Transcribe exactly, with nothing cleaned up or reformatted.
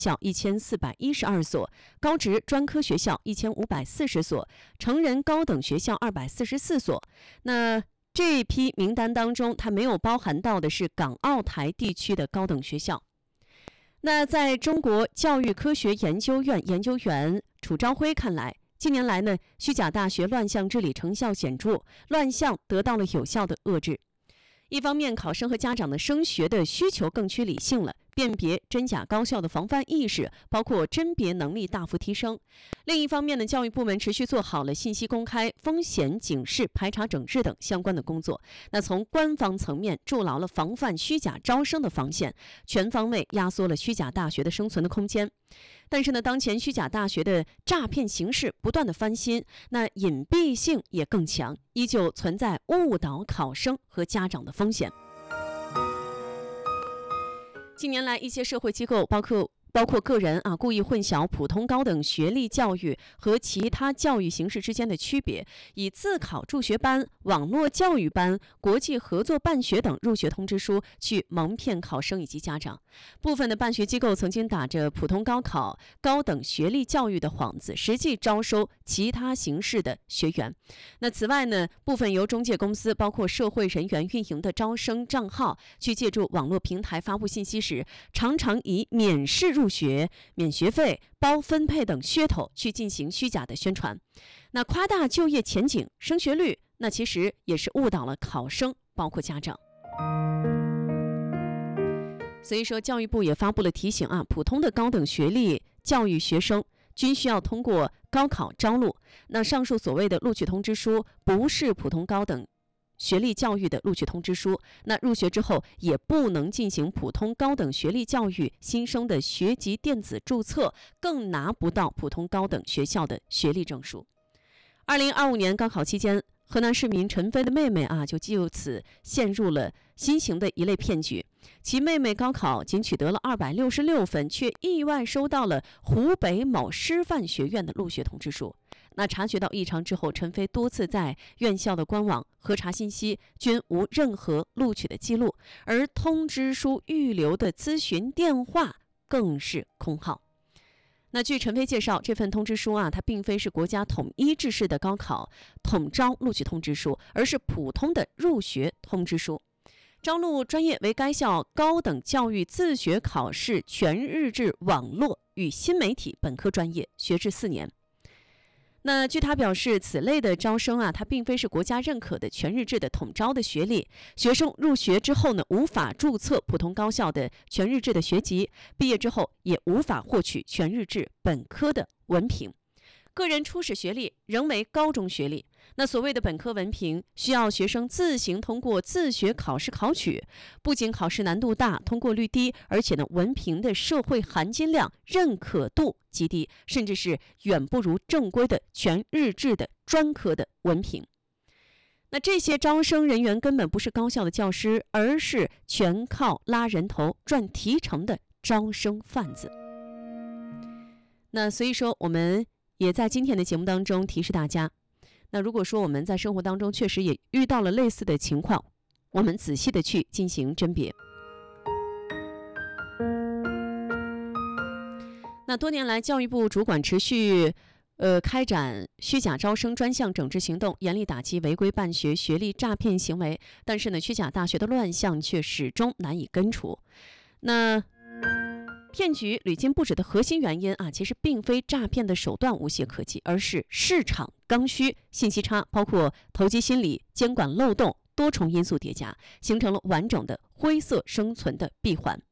校一千四百一十二所，高职专科学校一千五百四十所，成人高等学校二百四十四所。那这批名单当中，它没有包含到的是港澳台地区的高等学校。那在中国教育科学研究院研究员楚昭辉看来，近年来呢，虚假大学乱象治理成效显著，乱象得到了有效的遏制。一方面，考生和家长的升学的需求更趋理性了，辨别真假高校的防范意识，包括甄别能力大幅提升。另一方面呢，教育部门持续做好了信息公开、风险警示、排查整治等相关的工作。那从官方层面筑牢了防范虚假招生的防线，全方位压缩了虚假大学的生存的空间。但是呢，当前虚假大学的诈骗形式不断的翻新，那隐蔽性也更强，依旧存在误导考生和家长的风险。近年来，一些社会机构，包括包括个人啊，故意混淆普通高等学历教育和其他教育形式之间的区别，以自考助学班、网络教育班、国际合作办学等入学通知书去蒙骗考生以及家长。部分的办学机构曾经打着普通高考、高等学历教育的幌子，实际招收其他形式的学员。那此外呢，部分由中介公司包括社会人员运营的招生账号，去借助网络平台发布信息时，常常以免试入学、免学费、包分配等噱头去进行虚假的宣传。那夸大就业前景、升学率，那其实也是误导了考生，包括家长。所以说，教育部也发布了提醒啊，普通的高等学历教育学生均需要通过高考招录。那上述所谓的录取通知书不是普通高等学历教育的录取通知书，那入学之后也不能进行普通高等学历教育新生的学籍电子注册，更拿不到普通高等学校的学历证书。二零二五年高考期间，河南市民陈飞的妹妹啊，就就此陷入了新型的一类骗局。其妹妹高考仅取得了二百六十六分，却意外收到了湖北某师范学院的入学通知书。那察觉到异常之后，陈飞多次在院校的官网核查信息，均无任何录取的记录，而通知书预留的咨询电话更是空号。那据陈飞介绍，这份通知书啊，它并非是国家统一制式的高考统招录取通知书，而是普通的入学通知书。招录专业为该校高等教育自学考试全日制网络与新媒体本科专业，学制四年。那据他表示，此类的招生啊，它并非是国家认可的全日制的统招的学历，学生入学之后呢，无法注册普通高校的全日制的学籍，毕业之后也无法获取全日制本科的文凭。个人初始学历仍为高中学历。那所谓的本科文凭，需要学生自行通过自学考试考取，不仅考试难度大、通过率低，而且呢，文凭的社会含金量、认可度极低，甚至是远不如正规的全日制的专科的文凭。那这些招生人员根本不是高校的教师，而是全靠拉人头赚提成的招生贩子。那所以说，我们也在今天的节目当中提示大家，那如果说我们在生活当中确实也遇到了类似的情况，我们仔细的去进行甄别。那多年来，教育部主管持续呃开展虚假招生专项整治行动，严厉打击违规办学学历诈骗行为，但是呢，虚假大学的乱象却始终难以根除。那骗局屡禁不止的核心原因啊，其实并非诈骗的手段无懈可击，而是市场刚需、信息差，包括投机心理、监管漏洞多重因素叠加，形成了完整的灰色生存的闭环。